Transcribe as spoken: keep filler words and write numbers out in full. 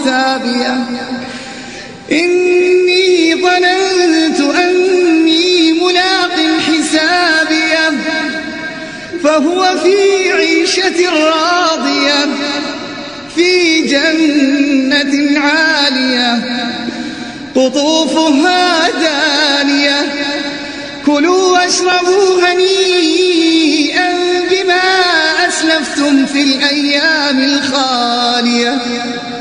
حسابيه إني ظننت أني ملاق حسابيه فهو في عيشة راضية في جنة عالية قطوفها دانية كلوا واشربوا هنيئا بما أسلفتم في الأيام الخالية